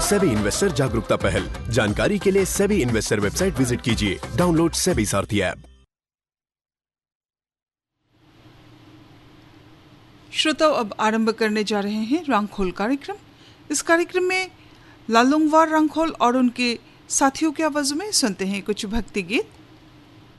SEBI investor जागरूकता पहल। जानकारी के लिए सेबी इन्वेस्टर वेबसाइट विजिट कीजिए। डाउनलोड सेबी सारथी ऐप। श्रोताओ, अब आरंभ करने जा रहे हैं रांगखोल कार्यक्रम। इस कार्यक्रम में लालुंगवार रांगखोल और उनके साथियों की आवाजों में सुनते हैं कुछ भक्ति गीत।